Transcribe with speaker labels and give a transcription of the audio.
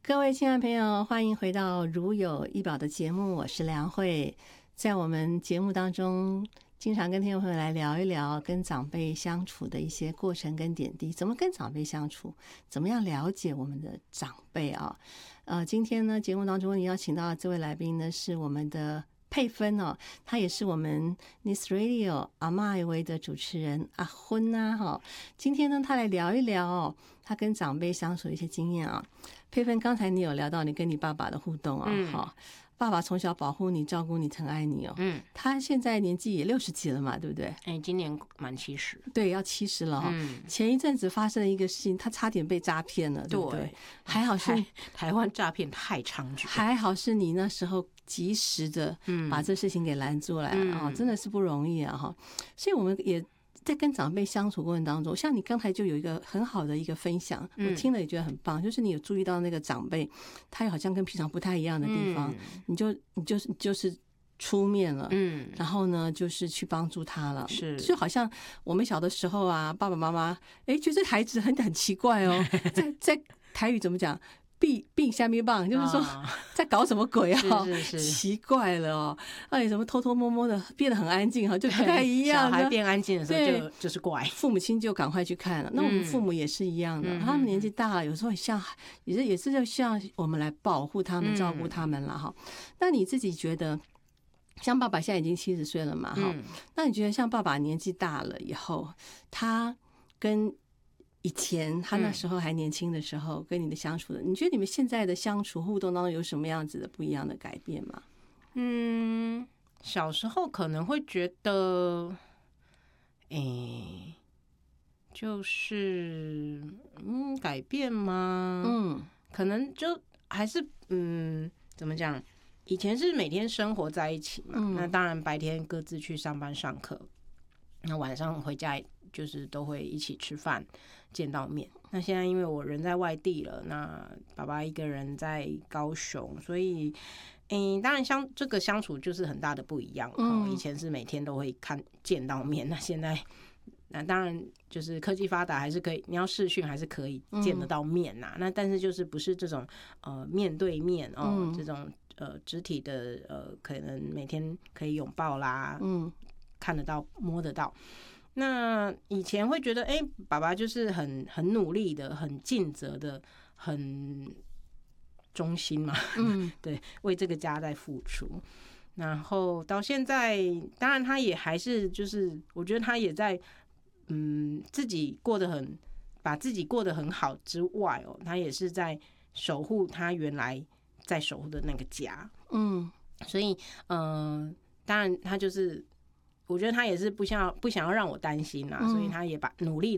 Speaker 1: 各位亲爱的朋友，欢迎回到如有医宝的节目，我是梁慧。在我们节目当中，经常跟听众朋友来聊一聊跟长辈相处的一些过程跟点滴，怎么跟长辈相处，怎么样了解我们的长辈啊。今天呢，节目当中你邀请到的这位来宾呢，是我们的佩芬哦，他也是我们 Nice Radio 阿嬷一位的主持人阿昏啊哈。今天呢，他来聊一聊哦，他跟长辈相处的一些经验啊。佩芬，刚才你有聊到你跟你爸爸的互动啊，哈、爸爸从小保护你、照顾你、疼爱你哦。他现在年纪也60几了嘛，对不对？
Speaker 2: 今年满70，
Speaker 1: 对，要70了哈、前一阵子发生了一个事情，他差点被诈骗了，对不对？还好是
Speaker 2: 台湾诈骗太猖獗，
Speaker 1: 还好是你那时候及时的把这事情给拦住来了啊、真的是不容易啊哈。所以我们也在跟长辈相处过程当中，像你刚才就有一个很好的一个分享，我听了也觉得很棒，就是你有注意到那个长辈，他好像跟平常不太一样的地方，你就是出面了，然后呢，就是去帮助他了，
Speaker 2: 是
Speaker 1: 就好像我们小的时候啊，爸爸妈妈觉得这孩子很奇怪哦，在台语怎么讲？病下面棒，就是说在搞什么鬼啊？
Speaker 2: 是
Speaker 1: 奇怪了哦，什么偷偷摸摸的变得很安静哈，就不太一样。
Speaker 2: 小孩变安静的时候就是怪，
Speaker 1: 父母亲就赶快去看了。那我们父母也是一样的，他们年纪大了，有时候也是要像我们来保护他们、照顾他们了哈。那你自己觉得？像爸爸现在已经70岁了嘛，哈，那你觉得像爸爸年纪大了以后，他跟以前他那时候还年轻的时候跟你的相处的，你觉得你们现在的相处互动当中有什么样子的不一样的改变吗？
Speaker 2: 小时候可能会觉得，就是改变吗？可能就还是怎么讲？以前是每天生活在一起嘛，那当然白天各自去上班上课，那晚上回家就是都会一起吃饭见到面。那现在因为我人在外地了，那爸爸一个人在高雄，所以当然这个相处就是很大的不一样。以前是每天都会见到面，那现在那当然就是科技发达，还是可以，你要视讯还是可以见得到面呐。那但是就是不是这种面对面这种肢体的可能每天可以拥抱啦，看得到摸得到。那以前会觉得爸爸就是很努力的，很尽责的，很忠心嘛，对，为这个家在付出。然后到现在当然他也还是就是我觉得他也在自己把自己过得很好之外他也是在守护他原来在守护的那个家。所以当然他就是我觉得他也是不想要让我担心啦，所以他也努力